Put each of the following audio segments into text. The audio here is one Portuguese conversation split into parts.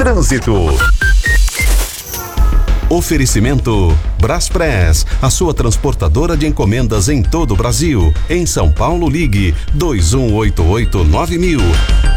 Trânsito. Oferecimento Braspress, a sua transportadora de encomendas em todo o Brasil. Em São Paulo, ligue 2188-9000.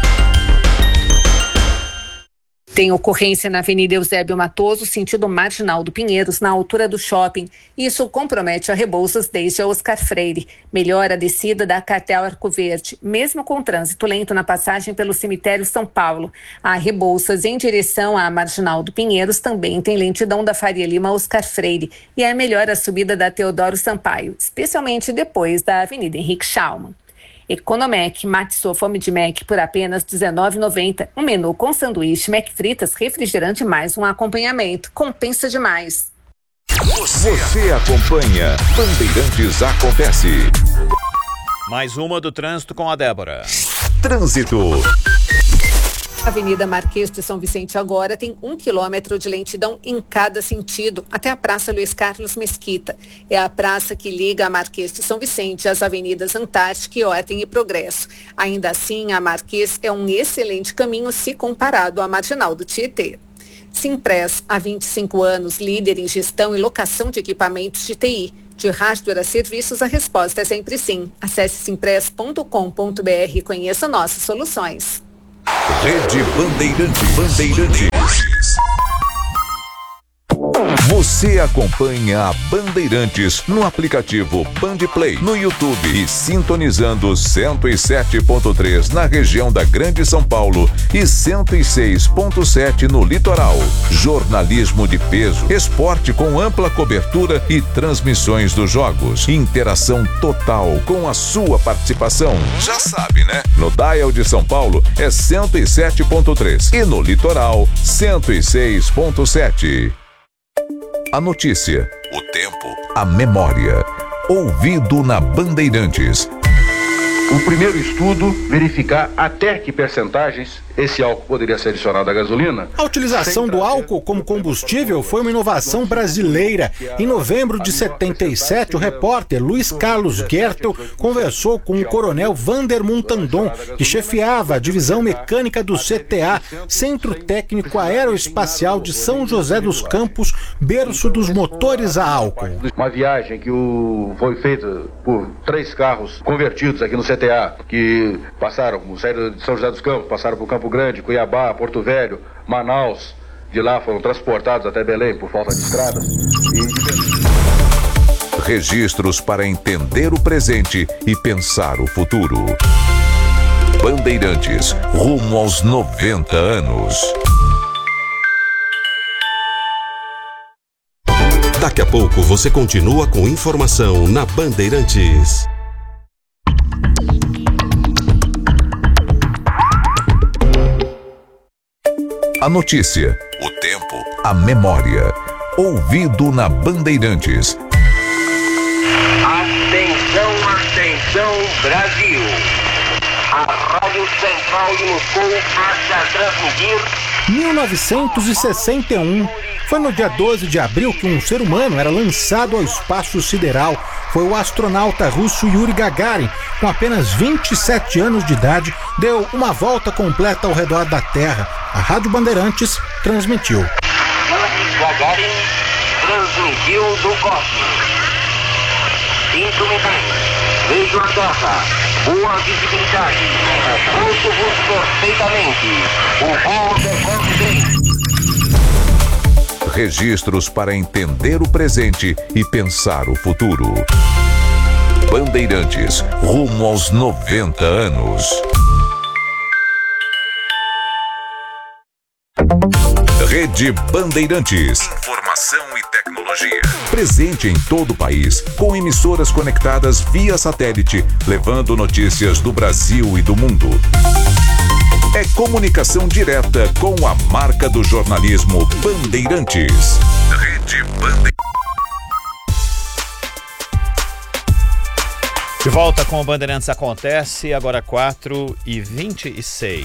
Tem ocorrência na Avenida Eusébio Matoso, sentido Marginal do Pinheiros, na altura do shopping. Isso compromete a Rebouças desde a Oscar Freire. Melhora a descida da Cartel Arco Verde, mesmo com trânsito lento na passagem pelo cemitério São Paulo. A Rebouças, em direção à Marginal do Pinheiros, também tem lentidão da Faria Lima Oscar Freire. E é melhor a subida da Teodoro Sampaio, especialmente depois da Avenida Henrique Schaumann. Economec, mate sua fome de Mac por apenas R$19,90. Um menu com sanduíche, Mac fritas, refrigerante mais um acompanhamento. Compensa demais. Você acompanha Bandeirantes Acontece. Mais uma do trânsito com a Débora. Trânsito. A Avenida Marquês de São Vicente agora tem 1 quilômetro de lentidão em cada sentido, até a Praça Luiz Carlos Mesquita. É a praça que liga a Marquês de São Vicente às avenidas Antártica, Ordem e Progresso. Ainda assim, a Marquês é um excelente caminho se comparado à Marginal do Tietê. Simpress, há 25 anos, líder em gestão e locação de equipamentos de TI. De hardware a serviços, a resposta é sempre sim. Acesse simpress.com.br e conheça nossas soluções. Rede Bandeirantes. Você acompanha a Bandeirantes no aplicativo Bandplay, no YouTube e sintonizando 107.3 na região da Grande São Paulo e 106.7 no litoral. Jornalismo de peso, esporte com ampla cobertura e transmissões dos jogos. Interação total com a sua participação. Já sabe, né? No dial de São Paulo é 107.3 e no litoral 106.7. A notícia, o tempo, a memória. Ouvido na Bandeirantes. O primeiro estudo, verificar até que percentagens esse álcool poderia ser adicionado à gasolina. A utilização do álcool como combustível foi uma inovação brasileira. Em novembro de 77, o repórter Luiz Carlos Gertel conversou com o coronel Vander Montandon, que chefiava a divisão mecânica do CTA, Centro Técnico Aeroespacial de São José dos Campos, berço dos motores a álcool. Uma viagem que foi feita por 3 carros convertidos aqui no CTA, que saíram de São José dos Campos, passaram por Campo Grande, Cuiabá, Porto Velho, Manaus. De lá foram transportados até Belém por falta de estradas. Registros para entender o presente e pensar o futuro. Bandeirantes, rumo aos 90 anos. Daqui a pouco você continua com informação na Bandeirantes. A notícia, o tempo, a memória. Ouvido na Bandeirantes. Atenção Brasil. A Rádio Central de Moscou passa a transmitir 1961. Foi no dia 12 de abril que um ser humano era lançado ao espaço sideral. Foi o astronauta russo Yuri Gagarin, com apenas 27 anos de idade, deu uma volta completa ao redor da Terra. A Rádio Bandeirantes transmitiu. Yuri Gagarin transmitiu do cosmos. 5 minutos. Vejo a Terra. Boa visibilidade. Ouço-vos perfeitamente. O voo decorre bem. Registros para entender o presente e pensar o futuro. Bandeirantes, rumo aos 90 anos. Rede Bandeirantes. Informação e tecnologia. Presente em todo o país, com emissoras conectadas via satélite, levando notícias do Brasil e do mundo. É comunicação direta com a marca do jornalismo Bandeirantes. Rede Bandeirantes. De volta com o Bandeirantes Acontece, agora 4h26.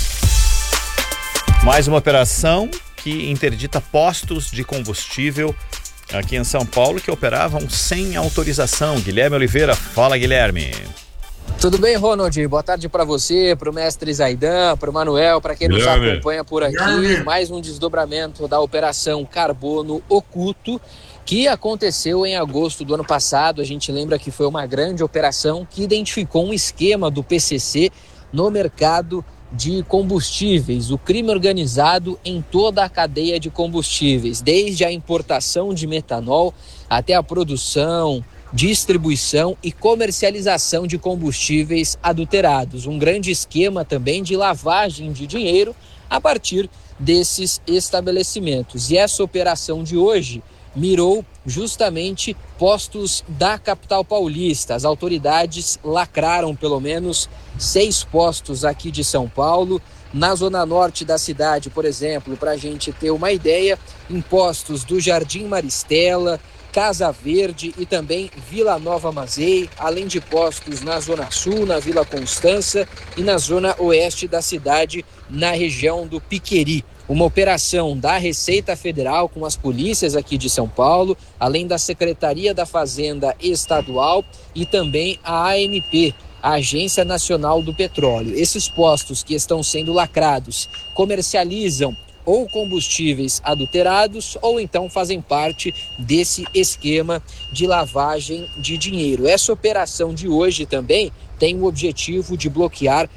Mais uma operação que interdita postos de combustível aqui em São Paulo que operavam sem autorização. Guilherme Oliveira, fala Guilherme. Tudo bem, Ronald? Boa tarde para você, para o mestre Zaidan, para o Manuel, para quem nos acompanha por aqui. Mais um desdobramento da Operação Carbono Oculto, que aconteceu em agosto do ano passado. A gente lembra que foi uma grande operação que identificou um esquema do PCC no mercado de combustíveis, o crime organizado em toda a cadeia de combustíveis, desde a importação de metanol até a produção, distribuição e comercialização de combustíveis adulterados. Um grande esquema também de lavagem de dinheiro a partir desses estabelecimentos. E essa operação de hoje mirou justamente postos da capital paulista. As autoridades lacraram pelo menos 6 postos aqui de São Paulo. Na zona norte da cidade, por exemplo, para a gente ter uma ideia, em postos do Jardim Maristela, Casa Verde e também Vila Nova Mazei, além de postos na Zona Sul, na Vila Constança e na Zona Oeste da cidade, na região do Piqueri. Uma operação da Receita Federal com as polícias aqui de São Paulo, além da Secretaria da Fazenda Estadual e também a ANP, a Agência Nacional do Petróleo. Esses postos que estão sendo lacrados comercializam ou combustíveis adulterados ou então fazem parte desse esquema de lavagem de dinheiro. Essa operação de hoje também tem o objetivo de bloquear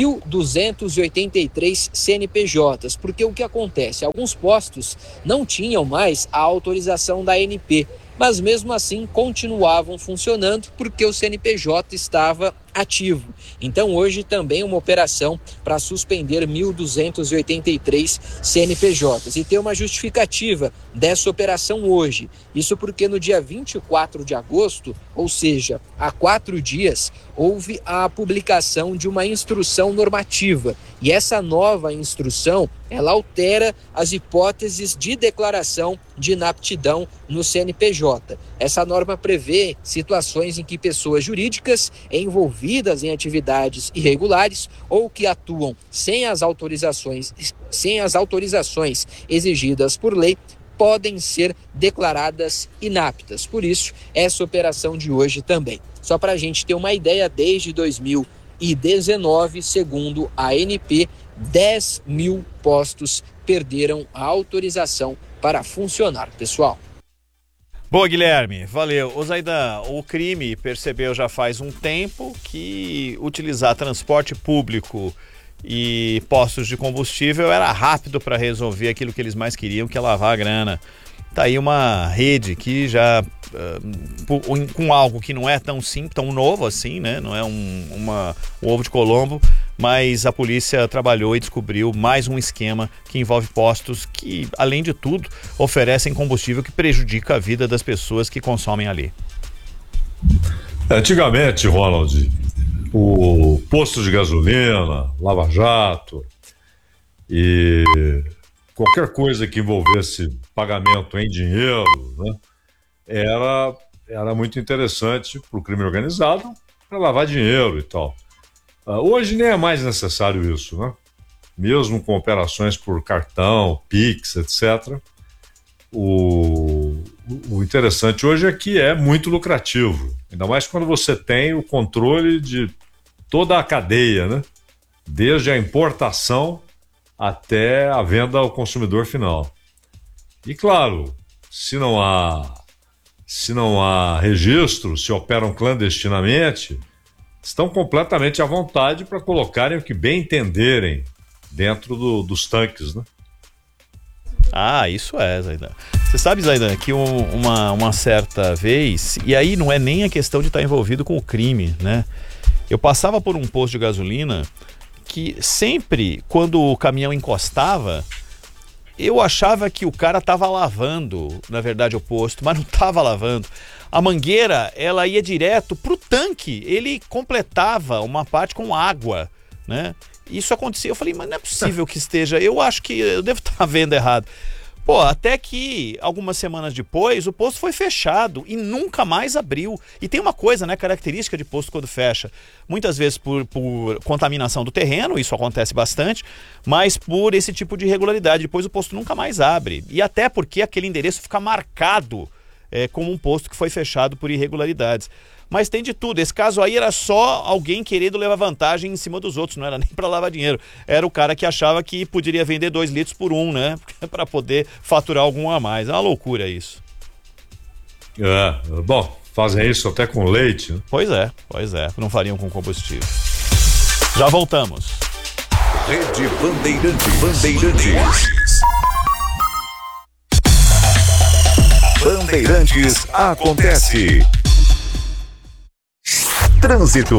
1.283 CNPJs, porque o que acontece? Alguns postos não tinham mais a autorização da ANP, mas mesmo assim continuavam funcionando porque o CNPJ estava ativo. Então hoje também uma operação para suspender 1.283 CNPJs. E tem uma justificativa dessa operação hoje. Isso porque no dia 24 de agosto, ou seja, há 4 dias, houve a publicação de uma instrução normativa. E essa nova instrução, ela altera as hipóteses de declaração de inaptidão no CNPJ. Essa norma prevê situações em que pessoas jurídicas envolvidas em atividades irregulares ou que atuam sem as autorizações exigidas por lei podem ser declaradas inaptas. Por isso, essa operação de hoje também. Só para a gente ter uma ideia, desde 2019, segundo a ANP, 10 mil postos perderam a autorização para funcionar, pessoal. Boa, Guilherme, valeu. Ô Zaidan, o crime percebeu já faz um tempo que utilizar transporte público e postos de combustível era rápido para resolver aquilo que eles mais queriam, que é lavar a grana. Tá aí uma rede que já, com algo que não é tão simples, tão novo assim, né? Não é um ovo de Colombo, mas a polícia trabalhou e descobriu mais um esquema que envolve postos que, além de tudo, oferecem combustível que prejudica a vida das pessoas que consomem ali. Antigamente, Ronald, o posto de gasolina, lava-jato e qualquer coisa que envolvesse pagamento em dinheiro, né, era muito interessante para o crime organizado, para lavar dinheiro e tal. Hoje nem é mais necessário isso, né? Mesmo com operações por cartão, Pix, etc. O interessante hoje é que é muito lucrativo, ainda mais quando você tem o controle de toda a cadeia, né? Desde a importação até a venda ao consumidor final. E claro, se não há registro, se operam clandestinamente, estão completamente à vontade para colocarem o que bem entenderem dentro dos tanques, né? Ah, isso é, Zaidan. Você sabe, Zaidan, que uma certa vez, e aí não é nem a questão de estar envolvido com o crime, né? Eu passava por um posto de gasolina que sempre, quando o caminhão encostava, eu achava que o cara estava lavando, na verdade, o posto, mas não estava lavando. A mangueira, ela ia direto pro tanque, ele completava uma parte com água, né? Isso acontecia, eu falei, mas não é possível que esteja, eu acho que eu devo estar vendo errado. Pô, até que algumas semanas depois o posto foi fechado e nunca mais abriu. E tem uma coisa, né, característica de posto quando fecha, muitas vezes por contaminação do terreno, isso acontece bastante, mas por esse tipo de irregularidade, depois o posto nunca mais abre. E até porque aquele endereço fica marcado como um posto que foi fechado por irregularidades. Mas tem de tudo. Esse caso aí era só alguém querendo levar vantagem em cima dos outros, não era nem para lavar dinheiro. Era o cara que achava que poderia vender 2 litros por 1, né? Para poder faturar algum a mais. É uma loucura isso. Bom, fazem isso até com leite, né? Pois é. Não fariam com combustível. Já voltamos. Rede Bandeirantes. Bandeirantes acontece. Trânsito.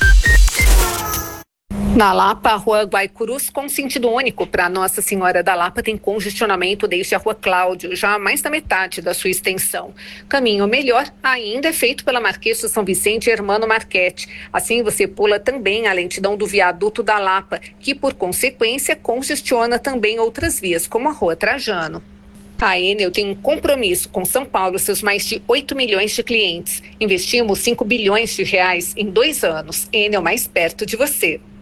Na Lapa, a rua Guaicurus, com sentido único para Nossa Senhora da Lapa, tem congestionamento desde a rua Cláudio, já a mais da metade da sua extensão. Caminho melhor ainda é feito pela Marquês de São Vicente e Hermano Marchetti. Assim você pula também a lentidão do viaduto da Lapa, que por consequência congestiona também outras vias, como a rua Trajano. A Enel tem um compromisso com São Paulo e seus mais de 8 milhões de clientes. Investimos 5 bilhões de reais em 2 anos. Enel mais perto de você.